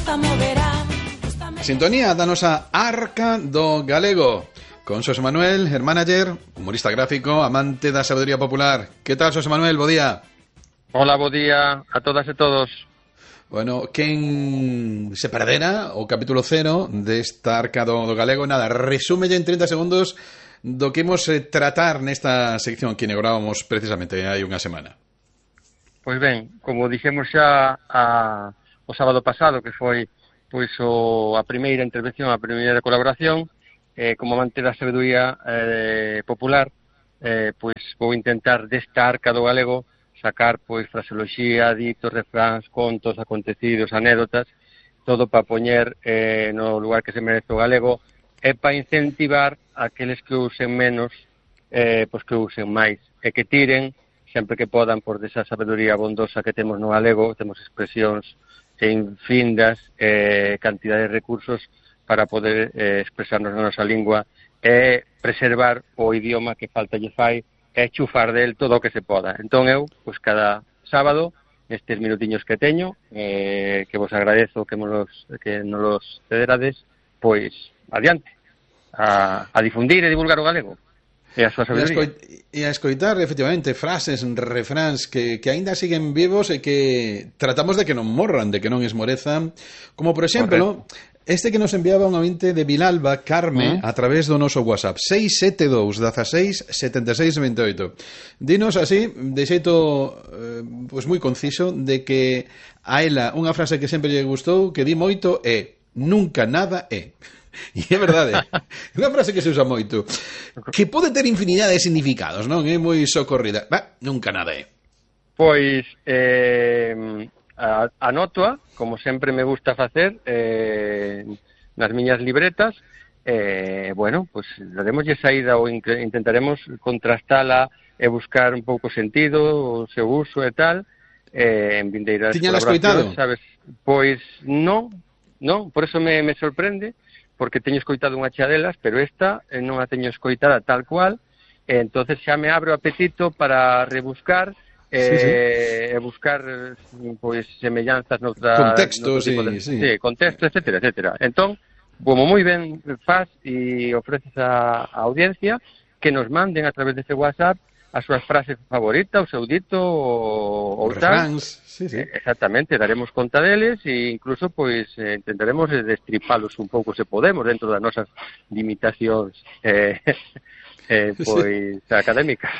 Sintonía, danos a Arca do Galego con Xosé Manuel, el manager, humorista gráfico, amante da sabedoría popular. Que tal, Xosé Manuel? Bo día. Hola, bo día a todas e todos. Bueno, quen se perdera o capítulo 0 desta Arca do Galego, nada, resúmelle en 30 segundos do que imos tratar nesta sección que inaugurábamos precisamente hai unha semana. Pois ben, como dixemos xa o sábado pasado, que foi pois a primeira intervención, a primeira colaboración, como amante da sabedoría popular, pois vou intentar desta Arca do Galego sacar pois fraseoloxía, ditos, refráns, contos, acontecidos, anécdotas, todo para poñer no lugar que se merece o galego e para incentivar aqueles que usen menos, pois que usen máis e que tiren sempre que podan por desa sabedoría bondosa que temos no galego. Temos expresións infindas, cantidad de recursos para poder expresarnos na nosa lingua e preservar o idioma que falta lle fai e chufar del todo o que se poda. Entón eu, pois cada sábado, nestes minutiños que teño, que vos agradezo que nos los cederades, pois adiante, a difundir e divulgar o galego e a súa sabedoría. E a escoitar, efectivamente, frases, refráns que aínda siguen vivos e que tratamos de que non morran, de que non esmorezan, como por exemplo este que nos enviaba un ouvinte de Vilalba, Carme, a través do noso WhatsApp 672 16 76 28. Dinos así, de xeito pois moi conciso, de que a ela unha frase que sempre lle gustou, que di moito, é nunca nada é. E é verdade, é unha frase que se usa moito, que pode ter infinidade de significados, non? É moi socorrida. Nunca nada é. Pois anótoa, como sempre me gusta facer, nas miñas libretas. Bueno, pois daremoslle saída ou intentaremos contrastala e buscar un pouco sentido, o seu uso e tal, en vindeiras colaboracións, sabes? Pois non, por eso me sorprende, porque teño escoitado unha chea delas, pero esta non a teño escoitada tal cual, entonces xa me abro apetito para rebuscar e buscar pois semellanzas noutra contextos, contexto, etcétera. Entón, como moi ben faz e ofreces a audiencia que nos manden a través dese WhatsApp as súas frases favoritas, o seu dito ou tal. Exactamente, daremos conta deles e incluso pois intentaremos destripalos un pouco se podemos dentro das nosas limitacións pois académicas.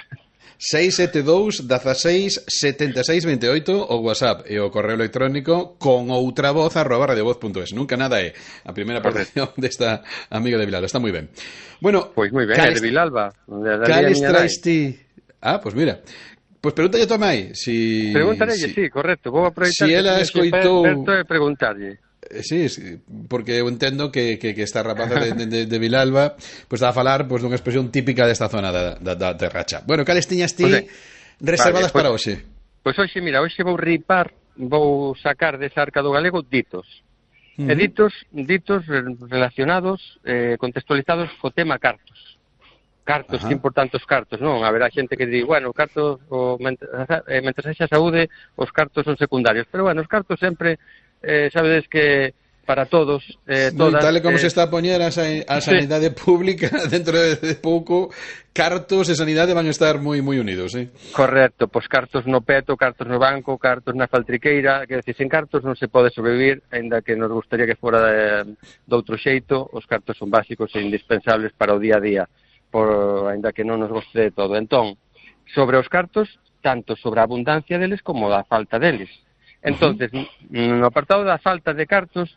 672 16 76 28 o WhatsApp e o correo electrónico con outra voz @radiovoz.es. Nunca nada é a primeira aportación desta amiga de Vilalba. Está moi ben. Bueno, pois moi ben, de Vilalba. Cales traes ti? Pois mira, pois pregúntalle a tua mai. Preguntarelle, sí, correcto. Vou aproveitar si ela escoitou e preguntarlle. Sí, porque eu entendo que esta rapaza de Vilalba pois está a falar pois dunha expresión típica desta zona da Terracha. Bueno, cales tiñas ti reservadas para hoxe? Pois hoxe, mira, hoxe vou sacar desa Arca do Galego ditos. E ditos relacionados, contextualizados co tema cartos. Cartos, que importantes os cartos, non? Haberá xente que di, bueno, cartos, mentre sexa saúde, os cartos son secundarios. Pero, bueno, os cartos sempre, sabedes que para todos, todas... Tal como se está a poñer a sanidade pública, dentro de pouco, cartos e sanidade van a estar moi unidos, Correcto, pois cartos no peto, cartos no banco, cartos na faltriqueira, quer dizer, sen cartos non se pode sobrevivir, aínda que nos gustaría que fora de outro xeito, os cartos son básicos e indispensables para o día a día, aínda que non nos goste de todo. Entón, sobre os cartos, tanto sobre a abundancia deles como da falta deles. Entonces, no apartado da falta de cartos,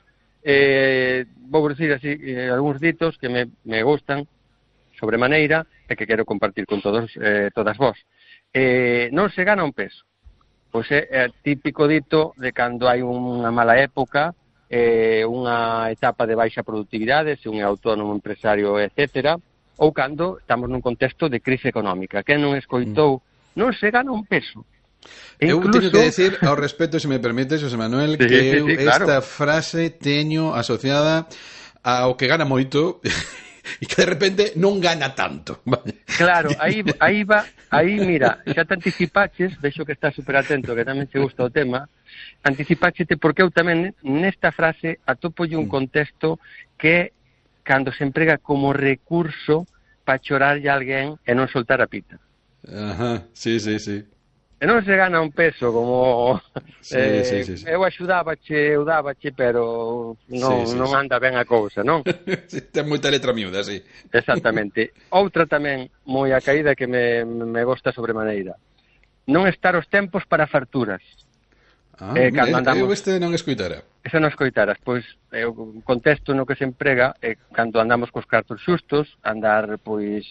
vou dicir así algúns ditos que me gustan sobremaneira e que quero compartir con todas vos. Non se gana un peso. Pois é típico dito de cando hai unha mala época, unha etapa de baixa productividade, se un é autónomo, empresario, etcétera, ou cando estamos nun contexto de crise económica. Quen non escoitou, non se gana un peso. Eu teño que decir ao respecto, se me permites, Xosé Manuel, que eu esta frase teño asociada ao que gana moito e que de repente non gana tanto. Claro, aí mira, xa te anticipaches, vexo que estás super atento, que tamén te gusta o tema, Anticipáchete porque eu tamén nesta frase atópolle un contexto que cando se emprega como recurso para chorarlle a alguén e non soltar a pita. Ajá, sí. E non se gana un peso como Sí. eu axudábache, eu dábache, pero non anda ben a cousa, non? Ten moita letra miúda, sí. Exactamente. Outra tamén moi a caída que me gosta sobremaneira. Non estar os tempos para farturas. Mira, eu este non escoitara. Esa non escoitaras, pois o contexto no que se emprega é cando andamos cos cartos xustos, andar pois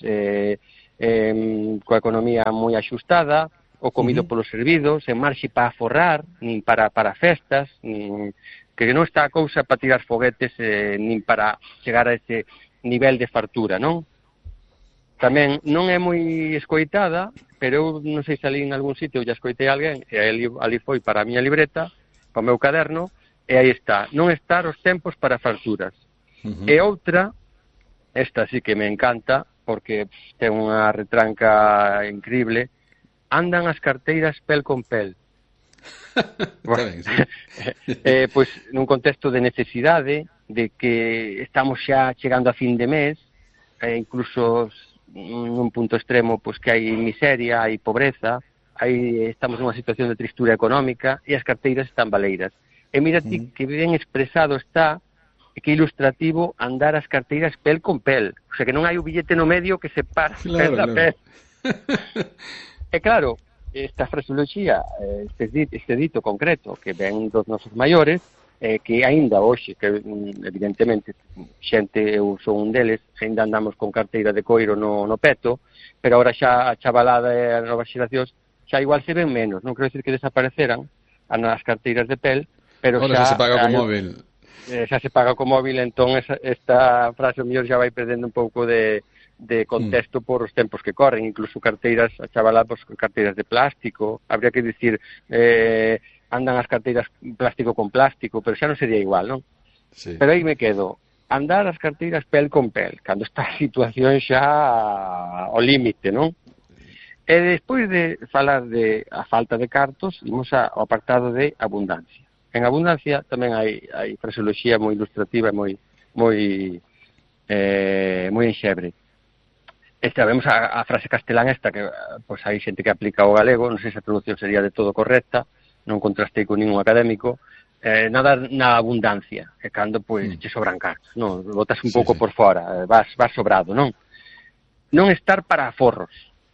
coa economía moi axustada, o comido polo servido, sen marxe para aforrar, nin para festas, nin, que non está a cousa para tirar foguetes, nin para chegar a ese nivel de fartura, non? Tamén non é moi escoitada, pero eu non sei se ali en algún sitio ya escoitei a alguén, e ali foi para a miña libreta, para o meu caderno, e aí está, non estar os tempos para farturas. E outra, esta sí que me encanta, porque ten unha retranca increíble, andan as carteiras pel con pel. Bueno, sí. Pois nun contexto de necesidade, de que estamos xa chegando a fin de mes, incluso nun punto extremo pois que hai miseria, hai pobreza, estamos nunha situación de tristura económica e as carteiras están baleiras. E mira ti que ben expresado está, que ilustrativo andar as carteiras pel con pel, o sea que non hai o billete no medio que separa pel da pel. E claro, esta fraseoloxía, este dito concreto que ven dos nosos maiores, que aínda hoxe, que evidentemente xente, eu son un deles, aínda andamos con carteira de coiro no peto, pero agora xa a chavalada e as novas xeracións xa igual se ven menos, non quero decir que desapareceran as carteiras de pel, pero xa se paga co móvil. Xa se paga co móvil, entón esta frase o mellor xa vai perdendo un pouco de contexto por os tempos que corren, incluso carteiras, a chavala, pues, carteiras de plástico, habría que dicir, andan as carteiras plástico con plástico, pero xa non sería igual, non? Sí. Pero aí me quedo, andar as carteiras pel con pel, cando está a situación xa ao límite, non? E despois de falar de a falta de cartos, imos ao apartado de abundancia. En abundancia tamén hai fraseoloxía moi ilustrativa e moi enxebre. Vemos a frase castelán esta, que pois hai xente que aplica ao galego, non sei se a traducción sería de todo correcta, non contrastei con ningún académico, nadar na abundancia, e cando pois che sobran cartos, non, botas un pouco por fora, vas sobrado, non? Non estar para aforros,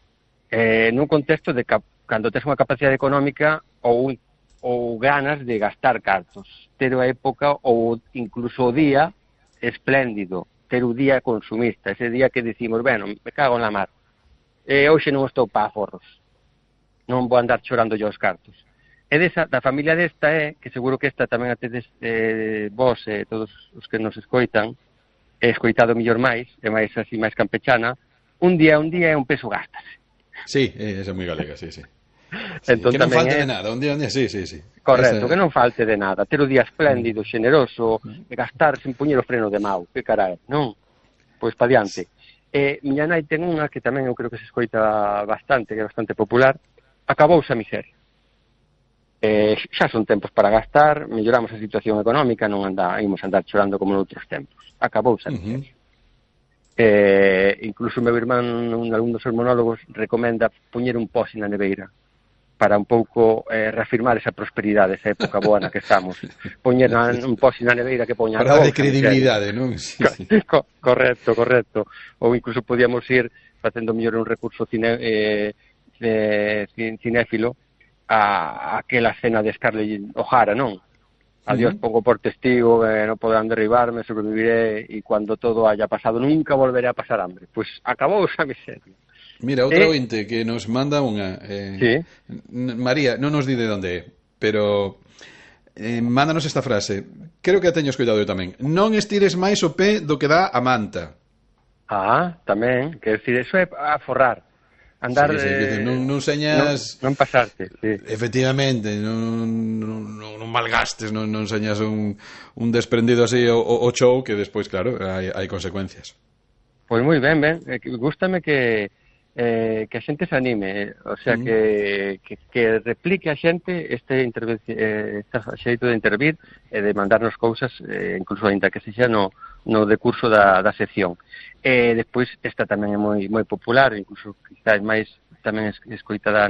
nun contexto de cando tes unha capacidade económica ou ganas de gastar cartos, ter a época ou incluso o día espléndido, ter o día consumista, ese día que decimos, bueno, me cago na mar, hoxe non estou para aforros, non vou andar chorando yo os cartos. E da familia desta que seguro que esta tamén a tedes vos e todos os que nos escoitan, escoitado mellor máis, e máis así máis campechana, un día é un peso gastase. Sí, esa é moi galega, sí. Entón, que non falte de nada, un día, sí. Correcto, que non falte de nada, ter o día espléndido, xeneroso, gastar sen puñer o freno de mau, que carai, non? Pois pa diante. Miña nai ten unha que tamén eu creo que se escoita bastante, que é bastante popular, acabouse a miseria. Xa son tempos para gastar, melloramos a situación económica, non imos andar chorando como noutros tempos. Acabouse a miseria. Incluso o meu irmán, algún dos seus monólogos, recomenda poñer un posi na neveira para un pouco reafirmar esa prosperidade, esa época boa na que estamos. Poñer un posi na neveira que poña... Para de credibilidade, non? Sí. Correcto. Ou incluso podíamos ir facendo mellor un recurso cinéfilo a aquela cena de Scarlett O'Hara, non? Adiós, pongo por testigo, non podrán derribarme, sobreviviré, e cuando todo haya pasado nunca volveré a pasar hambre. Pois acabou esa miseria. Mira, outra ointe que nos manda unha... sí. María, non nos di de onde é, pero mándanos esta frase. Creo que a teño escoitado eu tamén. Non estires máis o pé do que dá a manta. Tamén. Quer decir, eso é a forrar. Andar... Sí, non señas... Non pasarte, sí. Efectivamente, non malgastes, non señas un desprendido así o show que despois, claro, hai consecuencias. Pois moi ben. Gústame que que a xente se anime, o sea, que replique a xente este xeito de intervir e de mandarnos cousas, incluso ainda que sexa no decurso da sección. Despois, esta tamén é moi popular, incluso quizás máis tamén escoitada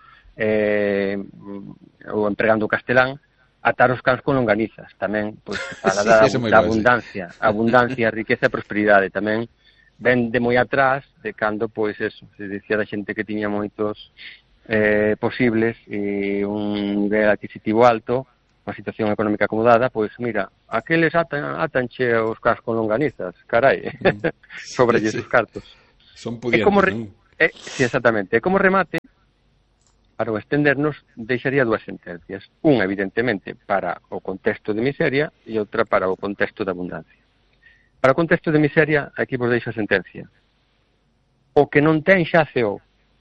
ou empregando o castelán, atar os cans con longanizas, tamén, pois, fala da abundancia, riqueza e prosperidade, tamén ven de moi atrás de cando, pois, eso, se dicía da xente que tiña moitos posibles e un nivel adquisitivo alto, unha situación económica acomodada, pois, mira, aqueles atanche os cans con longanizas, carai, sobrelles os cartos. Son pudientes, non? Sí, exactamente. E como remate, para o estendernos, deixaría dúas sentencias. Unha, evidentemente, para o contexto de miseria e outra para o contexto de abundancia. Para o contexto de miseria, aquí vos deixo a sentencia. O que non ten xa ceou.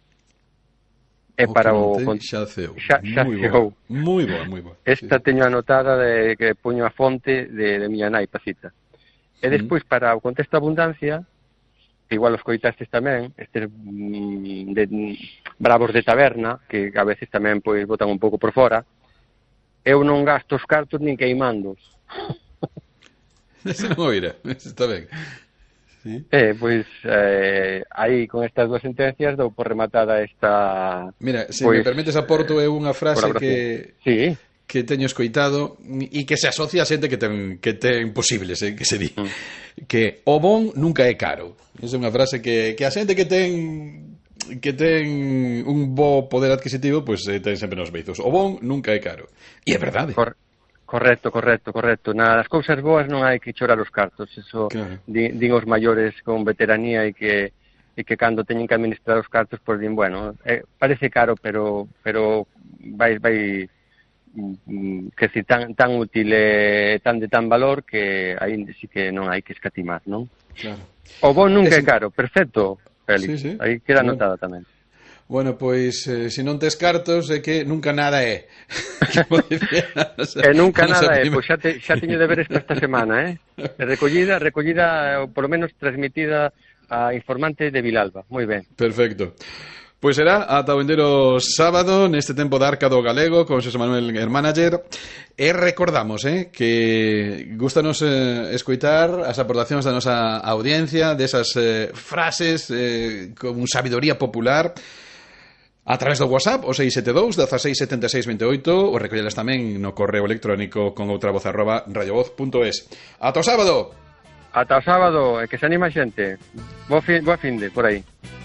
E para o xa ceou. Moi boa. Esta teño anotada de que poño a fonte de miña nai Pacita. E despois, para o contexto de abundancia, igual os coitastes tamén, estes bravos de taberna, que a veces tamén pois botan un pouco por fora, eu non gasto os cartos nin queimandos. Ese non oira, está ben. Sí. Pois, aí con estas dúas sentencias dou por rematada esta... Mira, se me permites aporto eu unha frase que teño escoitado e que se asocia a xente que ten posibles, que se di. Que o bon nunca é caro. Esa é unha frase que a xente que ten un bo poder adquisitivo, pois ten sempre nos beizos. O bon nunca é caro. E é verdade. Correcto. Nas cousas boas non hai que chorar os cartos. Eso claro. Din os maiores con veteranía e que cando teñen que administrar os cartos, pois din, bueno, parece caro, pero vai que si tan útil e tan de tan valor que aí sí que non hai que escatimar, non? Claro. O bon nunca é caro, perfecto, Félix. Sí. Aí queda anotada tamén. Bueno, pois, se non tes cartos é que nunca nada é. Nunca nada é, pois xa teño deberes para esta semana, recollida, por lo menos transmitida a informante de Vilalba. Moi ben. Perfecto. Pois será ata o vindeiro sábado neste tempo de Arca do Galego con Xosé Manuel Hermánager. E recordamos que gustanos escoitar as aportacións da nosa audiencia, desas frases con sabidoría popular a través do WhatsApp, o 672 16 76 28, ou recollelas tamén no correo electrónico con outra voz @radiovoz.es. Ata o sábado! Ata o sábado, que se anima a xente. Boa finde, por aí.